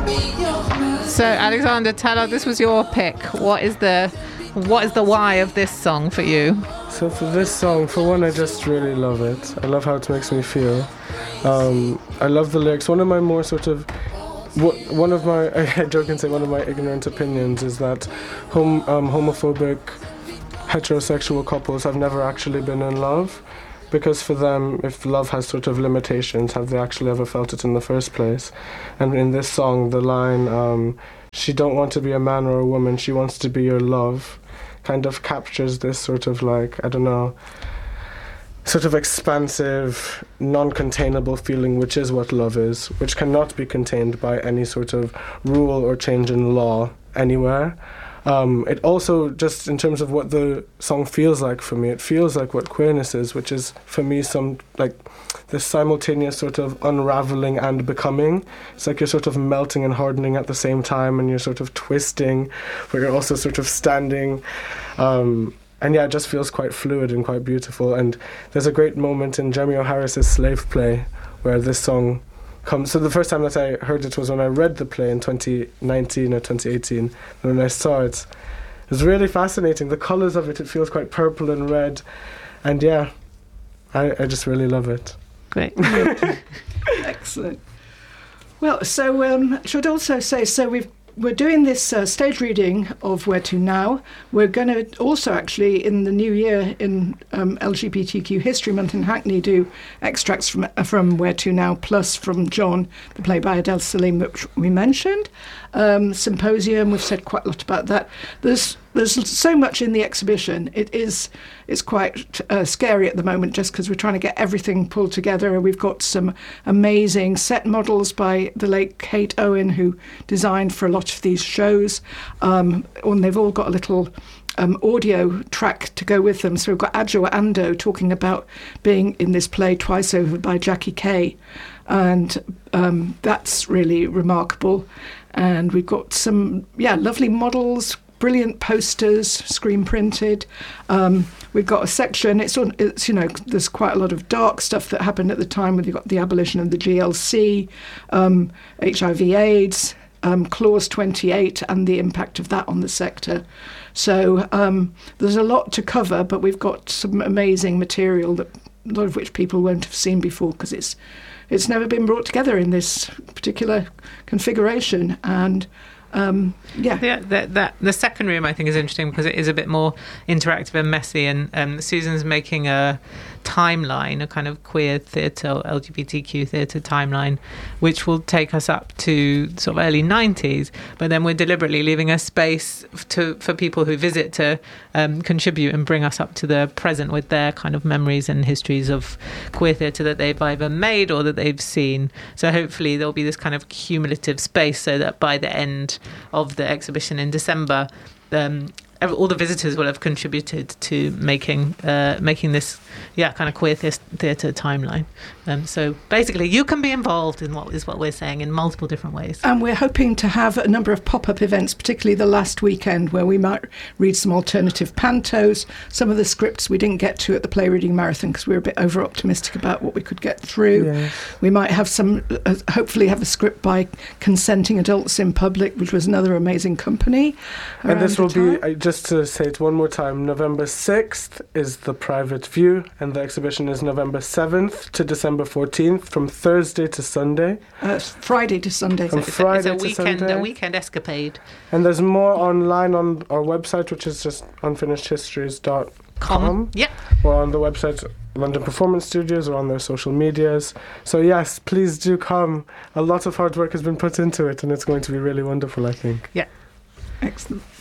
So, Alexander, tell us, this was your pick. What is the why of this song for you? So for this song, for one, I just really love it. I love how it makes me feel. I love the lyrics. One of my more sort of, one of my, I joke and say one of my ignorant opinions is that homophobic heterosexual couples have never actually been in love. Because for them, if love has sort of limitations, have they actually ever felt it in the first place? And in this song, the line, she don't want to be a man or a woman, she wants to be your love, kind of captures this sort of like, I don't know, sort of expansive, non-containable feeling, which is what love is, which cannot be contained by any sort of rule or change in law anywhere. It also, just in terms of what the song feels like for me, it feels like what queerness is, which is, for me, some, like, this simultaneous sort of unraveling and becoming. It's like you're sort of melting and hardening at the same time, and you're sort of twisting, but you're also sort of standing. And yeah, it just feels quite fluid and quite beautiful. And there's a great moment in Jeremy O. Harris's Slave Play where this song comes. So the first time that I heard it was when I read the play in 2019 or 2018. And when I saw it, it was really fascinating. The colours of it, it feels quite purple and red. And yeah, I just really love it. Great. Excellent. Well, so should also say, we're doing this stage reading of Where To Now. We're going to also actually, in the new year, in LGBTQ History Month in Hackney, do extracts from Where To Now, plus from John, the play by Adele Salim, which we mentioned. Symposium, we've said quite a lot about that. There's so much in the exhibition. It's quite scary at the moment, just because we're trying to get everything pulled together. We've got some amazing set models by the late Kate Owen, who designed for a lot of these shows. And they've all got a little audio track to go with them. So we've got Adjo Ando talking about being in this play Twice Over by Jackie Kay. And that's really remarkable. And we've got some, lovely models, brilliant posters, screen printed. We've got a section. It's there's quite a lot of dark stuff that happened at the time. We've got the abolition of the GLC, HIV/AIDS, Clause 28, and the impact of that on the sector. So there's a lot to cover, but we've got some amazing material that a lot of which people won't have seen before, because it's never been brought together in this particular configuration. And the second room I think is interesting because it is a bit more interactive and messy, and Susan's making a timeline, a kind of queer theatre or LGBTQ theatre timeline, which will take us up to sort of early 90s, but then we're deliberately leaving a space for people who visit to contribute and bring us up to the present with their kind of memories and histories of queer theatre that they've either made or that they've seen. So hopefully there'll be this kind of cumulative space, so that by the end of the exhibition in December, all the visitors will have contributed to making this kind of queer theatre timeline. So basically you can be involved in what we're saying in multiple different ways. And we're hoping to have a number of pop-up events, particularly the last weekend, where we might read some alternative pantos. Some of the scripts we didn't get to at the play reading marathon because we were a bit over-optimistic about what we could get through. Yes. We might have hopefully have a script by Consenting Adults in Public, which was another amazing company. And this will be, just to say it one more time, November 6th is the private view, and the exhibition is November 7th to December 14th, from Thursday to Sunday. Friday to Sunday. From Friday to Sunday. A weekend escapade. And there's more online on our website, which is just unfinishedhistories.com. Yep. Or on the website London Performance Studios, or on their social medias. So yes, please do come. A lot of hard work has been put into it, and it's going to be really wonderful, I think. Yeah. Excellent.